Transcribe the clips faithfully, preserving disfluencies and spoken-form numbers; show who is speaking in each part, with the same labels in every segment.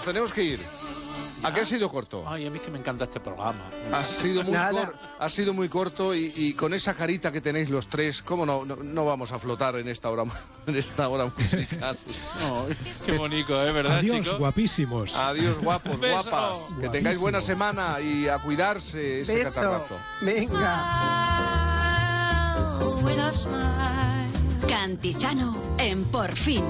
Speaker 1: nos tenemos que ir. ¿A qué ha sido corto?
Speaker 2: Ay, a mí es que me encanta este programa.
Speaker 1: Ha sido muy, cor ha sido muy corto y, y con esa carita que tenéis los tres, ¿cómo no, no, no vamos a flotar en esta hora, en esta hora musical?
Speaker 2: No, qué bonito, ¿eh? ¿Verdad,
Speaker 3: Adiós,
Speaker 2: chicos?
Speaker 3: guapísimos.
Speaker 1: Adiós, guapos,
Speaker 2: Beso.
Speaker 1: guapas. Que
Speaker 3: Guapísimo.
Speaker 1: tengáis buena semana y a cuidarse ese
Speaker 4: Beso.
Speaker 1: catarrazo.
Speaker 4: Venga.
Speaker 5: Cantizano en Por Fin.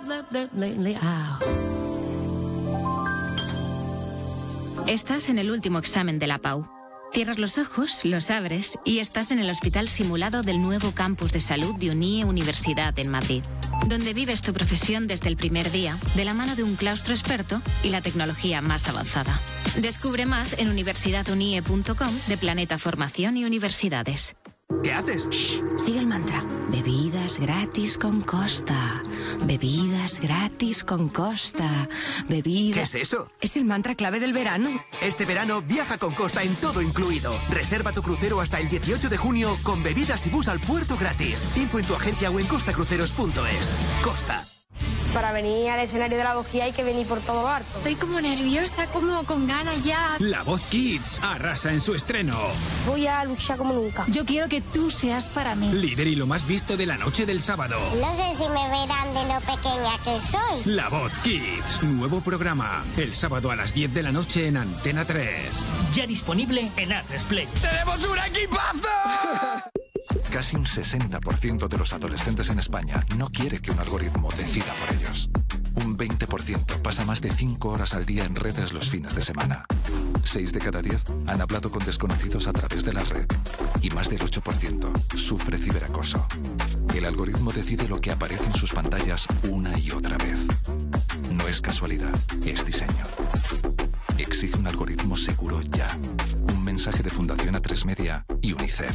Speaker 5: Estás en el último examen de la Pau. Cierras los ojos, los abres y estás en el hospital simulado del nuevo campus de salud de UNIE Universidad en Madrid, donde vives tu profesión desde el primer día, de la mano de un claustro experto y la tecnología más avanzada. Descubre más en universidad unie punto com de Planeta Formación y Universidades.
Speaker 6: ¿Qué haces?
Speaker 5: Shh, sigue el mantra. Bebidas gratis con Costa. Bebidas gratis con Costa. Bebidas...
Speaker 6: ¿Qué es eso?
Speaker 5: Es el mantra clave del verano.
Speaker 6: Este verano viaja con Costa en todo incluido. Reserva tu crucero hasta el dieciocho de junio con bebidas y bus al puerto gratis. Info en tu agencia o en costacruceros punto es. Costa.
Speaker 7: Para venir al escenario de La Voz hay que venir por todo lo alto.
Speaker 8: Estoy como nerviosa, como con ganas ya.
Speaker 9: La Voz Kids arrasa en su estreno.
Speaker 7: Voy a luchar como nunca.
Speaker 8: Yo quiero que tú seas para mí.
Speaker 9: Líder y lo más visto de la noche del sábado.
Speaker 10: No sé si me verán de lo pequeña que soy.
Speaker 9: La Voz Kids, nuevo programa. El sábado a las diez de la noche en Antena tres.
Speaker 11: Ya disponible en A tres Play.
Speaker 6: ¡Tenemos un equipazo!
Speaker 12: Casi un sesenta por ciento de los adolescentes en España no quiere que un algoritmo decida por ellos. Un veinte por ciento pasa más de cinco horas al día en redes los fines de semana. seis de cada diez han hablado con desconocidos a través de la red. Y más del ocho por ciento sufre ciberacoso. El algoritmo decide lo que aparece en sus pantallas una y otra vez. No es casualidad, es diseño. Exige un algoritmo seguro ya. Un mensaje de Fundación A tres Media y UNICEF.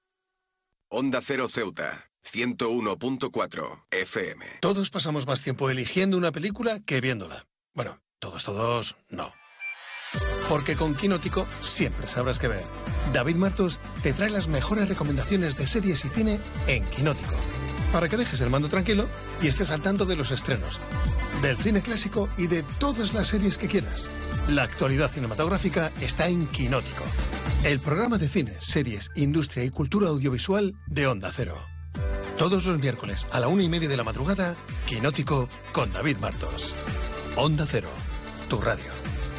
Speaker 13: Onda Cero Ceuta, ciento uno punto cuatro F M.
Speaker 14: Todos pasamos más tiempo eligiendo una película que viéndola. Bueno, todos, todos, no. Porque con Quinótico siempre sabrás qué ver. David Martos te trae las mejores recomendaciones de series y cine en Quinótico. Para que dejes el mando tranquilo y estés al tanto de los estrenos, del cine clásico y de todas las series que quieras. La actualidad cinematográfica está en Quinótico. El programa de cine, series, industria y cultura audiovisual de Onda Cero. Todos los miércoles a la una y media de la madrugada, Quinótico con David Martos. Onda Cero, tu radio.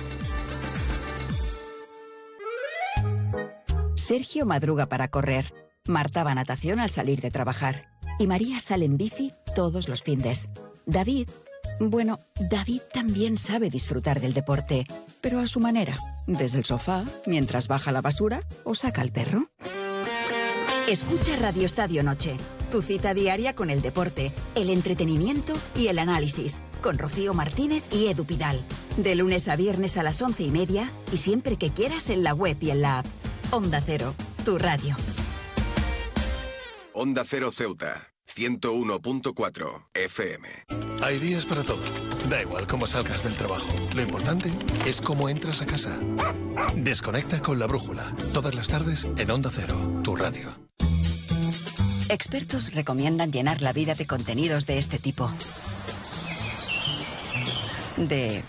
Speaker 15: Sergio madruga para correr. Marta va a natación al salir de trabajar. Y María sale en bici todos los findes. David, bueno, David también sabe disfrutar del deporte, pero a su manera. Desde el sofá, mientras baja la basura o saca al perro. Escucha Radio Estadio Noche, tu cita diaria con el deporte, el entretenimiento y el análisis, con Rocío Martínez y Edu Pidal. De lunes a viernes a las once y media y siempre que quieras en la web y en la app. Onda Cero, tu radio.
Speaker 13: Onda Cero Ceuta, ciento uno punto cuatro F M.
Speaker 14: Hay días para todo. Da igual cómo salgas del trabajo. Lo importante es cómo entras a casa. Desconecta con La Brújula. Todas las tardes en Onda Cero, tu radio.
Speaker 15: Expertos recomiendan llenar la vida de contenidos de este tipo. De...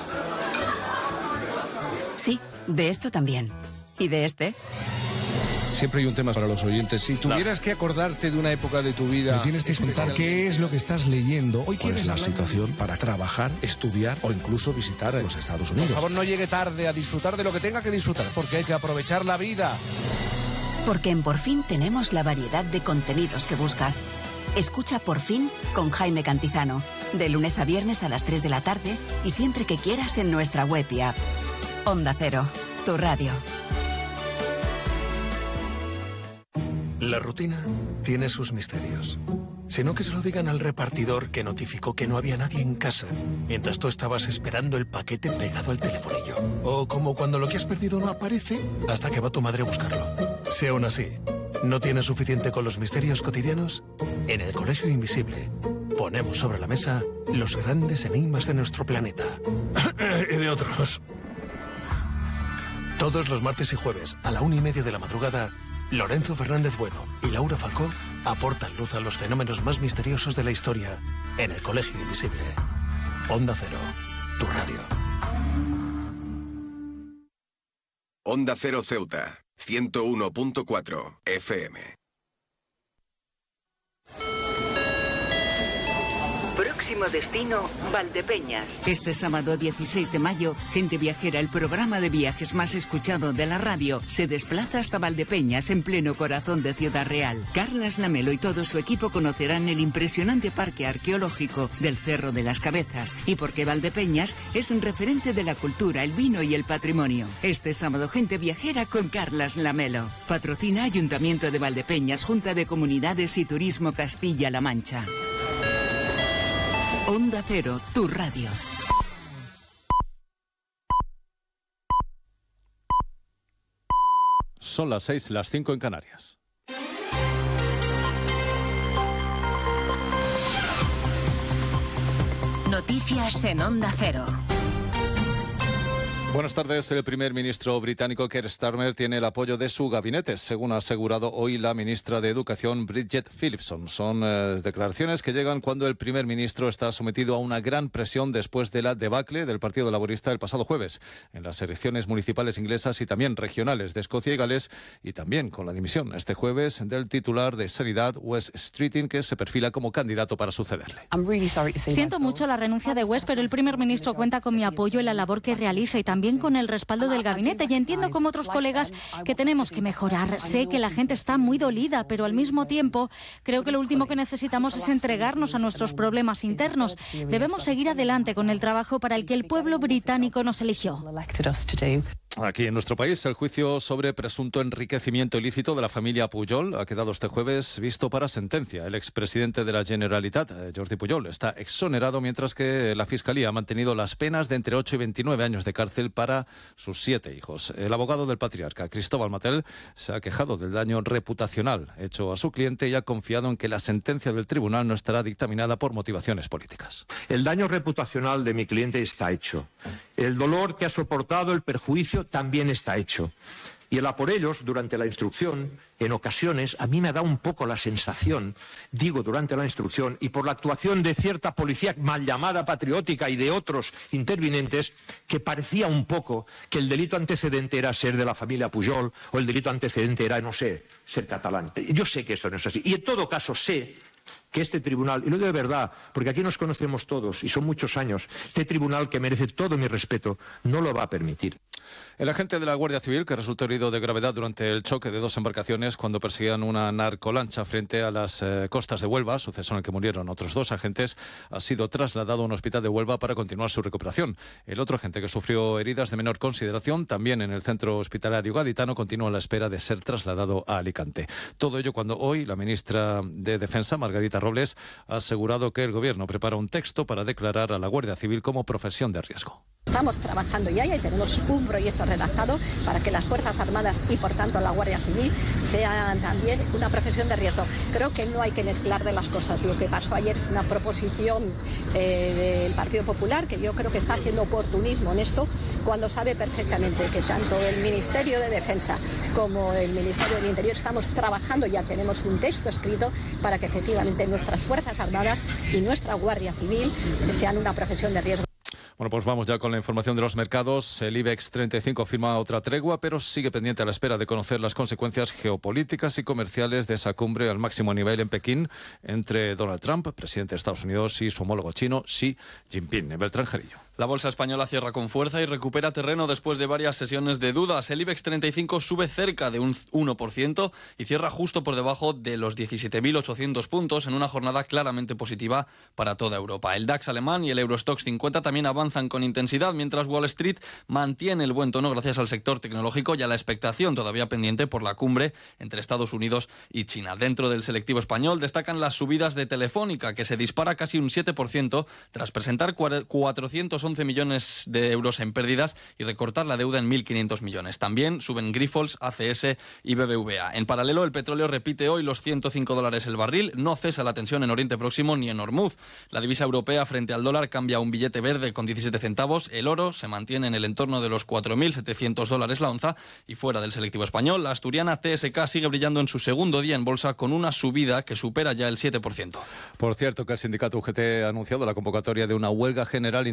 Speaker 15: Sí, de esto también. ¿Y de este?
Speaker 1: Siempre hay un tema para los oyentes. Si tuvieras que acordarte de una época de tu vida...
Speaker 3: Me tienes que contar qué es lo que estás leyendo. Hoy
Speaker 1: ¿Cuál es la situación para trabajar, estudiar o incluso visitar a los Estados Unidos?
Speaker 16: Por favor, no llegue tarde a disfrutar de lo que tenga que disfrutar, porque hay que aprovechar la vida.
Speaker 15: Porque en Por Fin tenemos la variedad de contenidos que buscas. Escucha Por Fin con Jaime Cantizano, de lunes a viernes a las tres de la tarde y siempre que quieras en nuestra web y app. Onda Cero, tu radio.
Speaker 14: La rutina tiene sus misterios. Si no, que se lo digan al repartidor que notificó que no había nadie en casa mientras tú estabas esperando el paquete pegado al telefonillo. O como cuando lo que has perdido no aparece hasta que va tu madre a buscarlo. Si aún así no tienes suficiente con los misterios cotidianos, en el Colegio Invisible ponemos sobre la mesa los grandes enigmas de nuestro planeta. Y de otros. Todos los martes y jueves a la una y media de la madrugada, Lorenzo Fernández Bueno y Laura Falcó aportan luz a los fenómenos más misteriosos de la historia en el Colegio Invisible. Onda Cero, tu radio.
Speaker 13: Onda Cero Ceuta, ciento uno punto cuatro F M.
Speaker 4: Próximo destino, Valdepeñas.
Speaker 17: Este sábado dieciséis de mayo, Gente Viajera, el programa de viajes más escuchado de la radio, se desplaza hasta Valdepeñas, en pleno corazón de Ciudad Real. Carlas Lamelo y todo su equipo conocerán el impresionante parque arqueológico del Cerro de las Cabezas y porque Valdepeñas es un referente de la cultura, el vino y el patrimonio. Este sábado, Gente Viajera con Carlas Lamelo. Patrocina Ayuntamiento de Valdepeñas, Junta de Comunidades y Turismo Castilla-La Mancha. Onda Cero, tu radio.
Speaker 18: Son las seis, las cinco en Canarias.
Speaker 5: Noticias en Onda Cero.
Speaker 18: Buenas tardes. El primer ministro británico Keir Starmer tiene el apoyo de su gabinete, según ha asegurado hoy la ministra de Educación Bridget Phillipson. Son eh, declaraciones que llegan cuando el primer ministro está sometido a una gran presión después de la debacle del Partido Laborista el pasado jueves en las elecciones municipales inglesas y también regionales de Escocia y Gales, y también con la dimisión este jueves del titular de Sanidad, Wes Streeting, que se perfila como candidato para sucederle.
Speaker 19: Siento mucho la renuncia de Wes, pero el primer ministro cuenta con mi apoyo en la labor que realiza y también También con el respaldo del gabinete, y entiendo como otros colegas que tenemos que mejorar. Sé que la gente está muy dolida, pero al mismo tiempo creo que lo último que necesitamos es entregarnos a nuestros problemas internos. Debemos seguir adelante con el trabajo para el que el pueblo británico nos eligió.
Speaker 18: Aquí en nuestro país, el juicio sobre presunto enriquecimiento ilícito de la familia Pujol ha quedado este jueves visto para sentencia. El expresidente de la Generalitat, Jordi Pujol, está exonerado, mientras que la Fiscalía ha mantenido las penas de entre ocho y veintinueve años de cárcel para sus siete hijos. El abogado del patriarca, Cristóbal Matel, se ha quejado del daño reputacional hecho a su cliente y ha confiado en que la sentencia del tribunal no estará dictaminada por motivaciones políticas.
Speaker 20: El daño reputacional de mi cliente está hecho. El dolor que ha soportado, el perjuicio, también está hecho. Y el a por ellos, durante la instrucción, en ocasiones, a mí me da un poco la sensación, digo durante la instrucción, y por la actuación de cierta policía mal llamada patriótica y de otros intervinientes, que parecía un poco que el delito antecedente era ser de la familia Pujol o el delito antecedente era, no sé, ser catalán. Yo sé que esto no es así. Y en todo caso sé que este tribunal, y lo digo de verdad, porque aquí nos conocemos todos y son muchos años, este tribunal, que merece todo mi respeto, no lo va a permitir.
Speaker 18: El agente de la Guardia Civil, que resultó herido de gravedad durante el choque de dos embarcaciones cuando perseguían una narcolancha frente a las eh, costas de Huelva, suceso en el que murieron otros dos agentes, ha sido trasladado a un hospital de Huelva para continuar su recuperación. El otro agente, que sufrió heridas de menor consideración, también en el centro hospitalario gaditano, continúa a la espera de ser trasladado a Alicante. Todo ello cuando hoy la ministra de Defensa, Margarita Robles, ha asegurado que el Gobierno prepara un texto para declarar a la Guardia Civil como profesión de riesgo.
Speaker 21: Estamos trabajando ya y tenemos un proyecto redactado para que las Fuerzas Armadas y, por tanto, la Guardia Civil sean también una profesión de riesgo. Creo que no hay que mezclar de las cosas. Lo que pasó ayer es una proposición eh, del Partido Popular, que yo creo que está haciendo oportunismo en esto, cuando sabe perfectamente que tanto el Ministerio de Defensa como el Ministerio del Interior estamos trabajando, ya tenemos un texto escrito para que efectivamente nuestras Fuerzas Armadas y nuestra Guardia Civil sean una profesión de riesgo.
Speaker 18: Bueno, pues vamos ya con la información de los mercados. El IBEX treinta y cinco firma otra tregua, pero sigue pendiente a la espera de conocer las consecuencias geopolíticas y comerciales de esa cumbre al máximo nivel en Pekín entre Donald Trump, presidente de Estados Unidos, y su homólogo chino, Xi Jinping. Beltrán Jarillo.
Speaker 2: La bolsa española cierra con fuerza y recupera terreno después de varias sesiones de dudas. El IBEX treinta y cinco sube cerca de un uno por ciento y cierra justo por debajo de los diecisiete mil ochocientos puntos en una jornada claramente positiva para toda Europa. El DAX alemán y el Eurostoxx cincuenta también avanzan con intensidad, mientras Wall Street mantiene el buen tono gracias al sector tecnológico y a la expectación todavía pendiente por la cumbre entre Estados Unidos y China. Dentro del selectivo español destacan las subidas de Telefónica, que se dispara casi un siete por ciento tras presentar cuatrocientos once millones de euros en pérdidas y recortar la deuda en mil quinientos millones. También suben Grifols, A C S y B B V A. En paralelo, el petróleo repite hoy los ciento cinco dólares el barril. No cesa la tensión en Oriente Próximo ni en Hormuz. La divisa europea frente al dólar cambia un billete verde con diecisiete centavos. El oro se mantiene en el entorno de los cuatro mil setecientos dólares la onza. Y fuera del selectivo español, la asturiana T S K sigue brillando en su segundo día en bolsa con una subida que supera ya el siete por ciento.
Speaker 18: Por cierto, que el sindicato U G T ha anunciado la convocatoria de una huelga general indefinida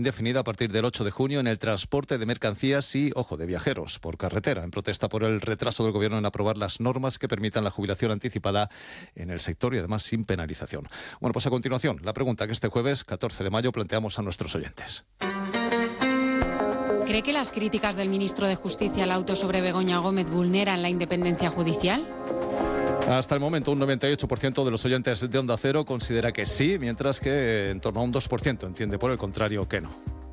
Speaker 18: partir del ocho de junio en el transporte de mercancías y, ojo, de viajeros por carretera, en protesta por el retraso del Gobierno en aprobar las normas que permitan la jubilación anticipada en el sector y además sin penalización. Bueno, pues a continuación, la pregunta que este jueves, catorce de mayo, planteamos a nuestros oyentes.
Speaker 7: ¿Cree que las críticas del ministro de Justicia al auto sobre Begoña Gómez vulneran la independencia judicial?
Speaker 18: Hasta el momento un noventa y ocho por ciento de los oyentes de Onda Cero considera que sí, mientras que en torno a un dos por ciento entiende por el contrario que no.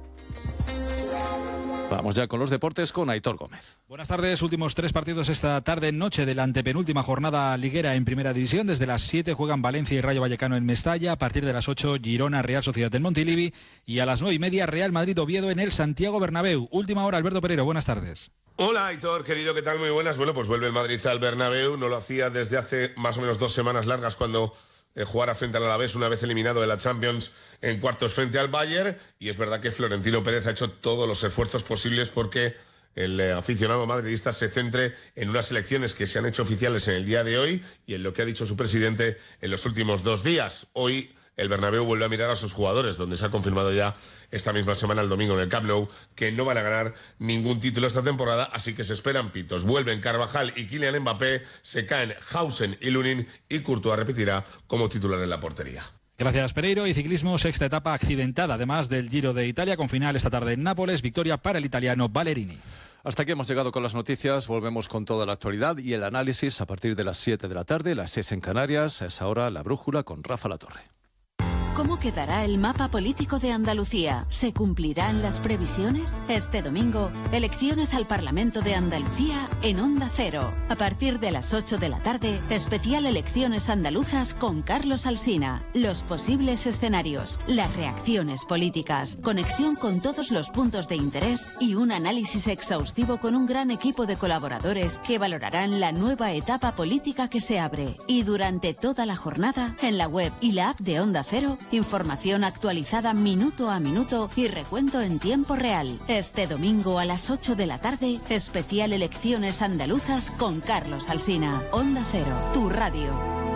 Speaker 18: Vamos ya con los deportes con Aitor Gómez.
Speaker 22: Buenas tardes, últimos tres partidos esta tarde-noche de la antepenúltima jornada liguera en Primera División. Desde las siete juegan Valencia y Rayo Vallecano en Mestalla. A partir de las ocho, Girona, Real Sociedad en Montilivi. Y a las nueve y media, Real Madrid-Oviedo en el Santiago Bernabéu. Última hora, Alberto Pereiro, buenas tardes.
Speaker 23: Hola Aitor, querido, ¿qué tal? Muy buenas. Bueno, pues vuelve el Madrid al Bernabéu. No lo hacía desde hace más o menos dos semanas largas cuando eh, jugara frente al Alavés una vez eliminado de la Champions en cuartos frente al Bayern. Y es verdad que Florentino Pérez ha hecho todos los esfuerzos posibles porque el eh, aficionado madridista se centre en unas elecciones que se han hecho oficiales en el día de hoy y en lo que ha dicho su presidente en los últimos dos días. Hoy el Bernabéu vuelve a mirar a sus jugadores, donde se ha confirmado ya esta misma semana, el domingo en el Camp Nou, que no van a ganar ningún título esta temporada, así que se esperan pitos. Vuelven Carvajal y Kylian Mbappé, se caen Hausen y Lunin y Courtois repetirá como titular en la portería.
Speaker 22: Gracias, Pereiro. Y ciclismo, sexta etapa accidentada, además del Giro de Italia, con final esta tarde en Nápoles. Victoria para el italiano Ballerini.
Speaker 18: Hasta aquí hemos llegado con las noticias. Volvemos con toda la actualidad y el análisis a partir de las siete de la tarde, las seis en Canarias. A esa hora, La Brújula con Rafa Latorre.
Speaker 24: ¿Cómo quedará el mapa político de Andalucía? ¿Se cumplirán las previsiones? Este domingo, elecciones al Parlamento de Andalucía en Onda Cero. A partir de las ocho de la tarde, especial Elecciones Andaluzas con Carlos Alsina. Los posibles escenarios, las reacciones políticas, conexión con todos los puntos de interés y un análisis exhaustivo con un gran equipo de colaboradores que valorarán la nueva etapa política que se abre. Y durante toda la jornada, en la web y la app de Onda Cero, información actualizada minuto a minuto y recuento en tiempo real. Este domingo a las ocho de la tarde, especial Elecciones Andaluzas con Carlos Alsina. Onda Cero, tu radio.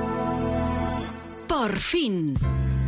Speaker 24: Por fin.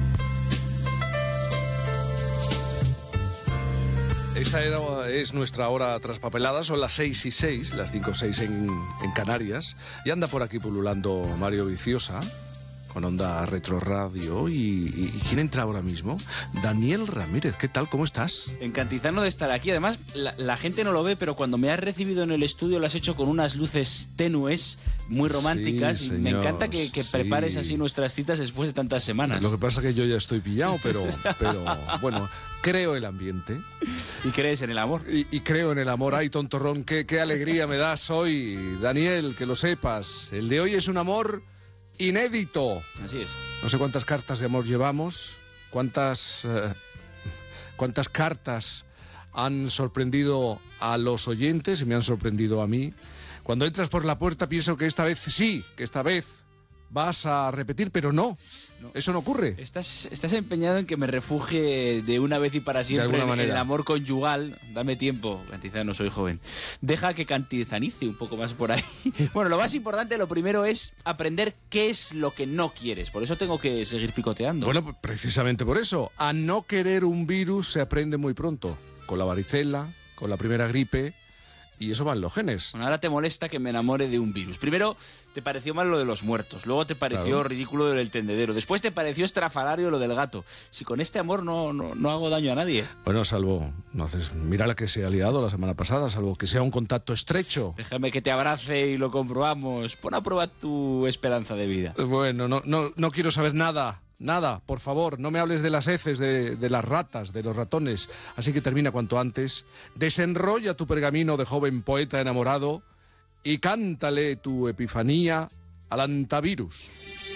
Speaker 1: Esta era, es nuestra hora traspapelada, son las seis y seis, las cinco y seis en, en Canarias, y anda por aquí pululando Mario Viciosa con Onda Retro Radio. ¿Y, y, y quién entra ahora mismo? Daniel Ramírez, ¿qué tal? ¿Cómo estás?
Speaker 25: Encantizano de estar aquí. Además, la, la gente no lo ve, pero cuando me has recibido en el estudio lo has hecho con unas luces tenues, muy románticas.
Speaker 1: Sí,
Speaker 25: y
Speaker 1: señor,
Speaker 25: me encanta que, que
Speaker 1: sí.
Speaker 25: prepares así nuestras citas después de tantas semanas.
Speaker 1: Lo que pasa es que yo ya estoy pillado, pero, pero bueno, creo el ambiente.
Speaker 25: ¿Y crees en el amor?
Speaker 1: Y, y creo en el amor. Ay, tontorrón, qué, qué alegría me das hoy, Daniel, que lo sepas. El de hoy es un amor inédito.
Speaker 25: Así es.
Speaker 1: No sé cuántas cartas de amor llevamos, cuántas, eh, cuántas cartas han sorprendido a los oyentes y me han sorprendido a mí. Cuando entras por la puerta pienso que esta vez sí, que esta vez vas a repetir, pero no, no. Eso no ocurre.
Speaker 25: Estás, estás empeñado en que me refugie de una vez y para siempre en el amor conyugal. Dame tiempo, Cantizano, soy joven. Deja que cantizanice un poco más por ahí. Bueno, lo más importante, lo primero es aprender qué es lo que no quieres. Por eso tengo que seguir picoteando.
Speaker 1: Bueno, precisamente por eso. A no querer un virus se aprende muy pronto. Con la varicela, con la primera gripe. Y eso va en los genes.
Speaker 25: Bueno, ahora te molesta que me enamore de un virus. Primero te pareció mal lo de los muertos, luego te pareció claro. ridículo lo del tendedero, después te pareció estrafalario lo del gato. Si con este amor no, no, no hago daño a nadie.
Speaker 1: Bueno, salvo, no haces, mira la que se ha liado la semana pasada, salvo que sea un contacto estrecho.
Speaker 25: Déjame que te abrace y lo comprobamos. Pon a prueba tu esperanza de vida.
Speaker 1: Bueno, no, no, no quiero saber nada. Nada, por favor, no me hables de las heces, de, de las ratas, de los ratones. Así que termina cuanto antes. Desenrolla tu pergamino de joven poeta enamorado y cántale tu epifanía al antivirus.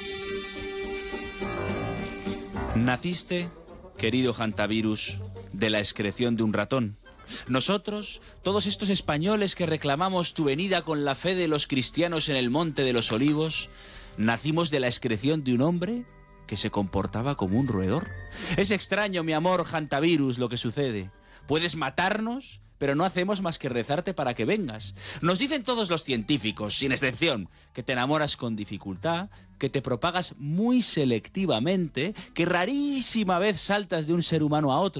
Speaker 25: Naciste, querido Hantavirus, de la excreción de un ratón. Nosotros, todos estos españoles que reclamamos tu venida con la fe de los cristianos en el Monte de los Olivos, nacimos de la excreción de un hombre que se comportaba como un roedor. Es extraño, mi amor Hantavirus, lo que sucede. Puedes matarnos, pero no hacemos más que rezarte para que vengas. Nos dicen todos los científicos, sin excepción, que te enamoras con dificultad, que te propagas muy selectivamente, que rarísima vez saltas de un ser humano a otro.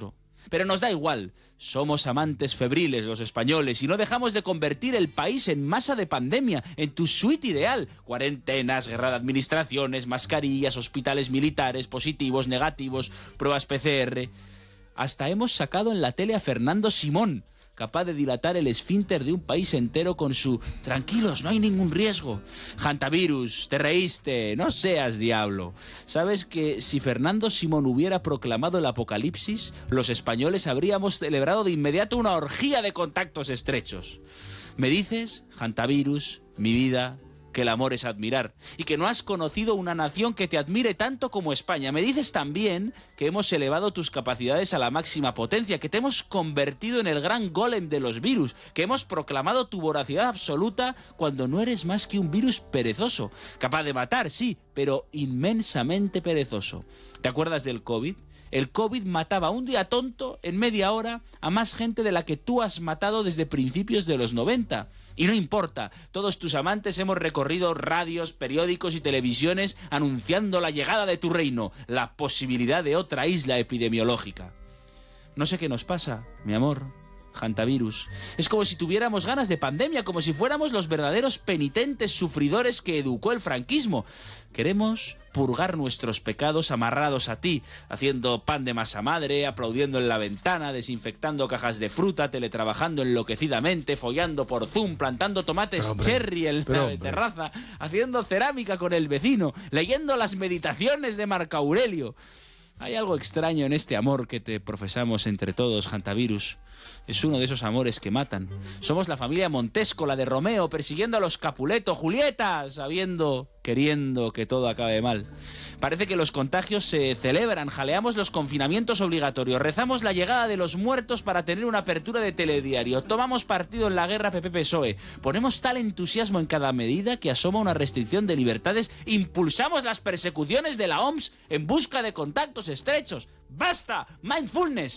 Speaker 25: Pero nos da igual, somos amantes febriles los españoles y no dejamos de convertir el país en masa de pandemia, en tu suite ideal. Cuarentenas, guerra de administraciones, mascarillas, hospitales militares, positivos, negativos, pruebas P C R... Hasta hemos sacado en la tele a Fernando Simón, capaz de dilatar el esfínter de un país entero con su «tranquilos, no hay ningún riesgo». Hantavirus, te reíste, no seas diablo. ¿Sabes que si Fernando Simón hubiera proclamado el apocalipsis, los españoles habríamos celebrado de inmediato una orgía de contactos estrechos? Me dices, Hantavirus, mi vida, que el amor es admirar y que no has conocido una nación que te admire tanto como España. Me dices también que hemos elevado tus capacidades a la máxima potencia, que te hemos convertido en el gran golem de los virus, que hemos proclamado tu voracidad absoluta cuando no eres más que un virus perezoso, capaz de matar, sí, pero inmensamente perezoso. ¿Te acuerdas del COVID? El COVID mataba un día tonto, en media hora, a más gente de la que tú has matado desde principios de los noventa. Y no importa, todos tus amantes hemos recorrido radios, periódicos y televisiones anunciando la llegada de tu reino, la posibilidad de otra isla epidemiológica. No sé qué nos pasa, mi amor, Hantavirus. Es como si tuviéramos ganas de pandemia, como si fuéramos los verdaderos penitentes sufridores que educó el franquismo. Queremos purgar nuestros pecados amarrados a ti, haciendo pan de masa madre, aplaudiendo en la ventana, desinfectando cajas de fruta, teletrabajando enloquecidamente, follando por Zoom, plantando tomates
Speaker 1: hombre,
Speaker 25: cherry en la
Speaker 1: hombre.
Speaker 25: terraza, haciendo cerámica con el vecino, leyendo las meditaciones de Marco Aurelio. Hay algo extraño en este amor que te profesamos entre todos, Hantavirus. Es uno de esos amores que matan. Somos la familia Montesco, la de Romeo, persiguiendo a los Capuleto, Julieta, sabiendo, queriendo que todo acabe mal. Parece que los contagios se celebran, jaleamos los confinamientos obligatorios, rezamos la llegada de los muertos para tener una apertura de telediario, tomamos partido en la guerra P P P S O E, ponemos tal entusiasmo en cada medida que asoma una restricción de libertades, impulsamos las persecuciones de la O M S en busca de contactos estrechos. ¡Basta! ¡Mindfulness!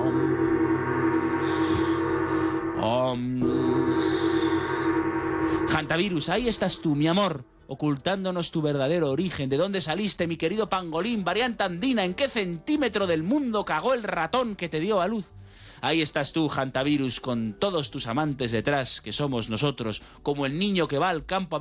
Speaker 25: Om. Hantavirus, ahí estás tú, mi amor, ocultándonos tu verdadero origen. ¿De dónde saliste, mi querido pangolín, variante andina? ¿En qué centímetro del mundo cagó el ratón que te dio a luz? Ahí estás tú, Hantavirus, con todos tus amantes detrás, que somos nosotros, como el niño que va al campo a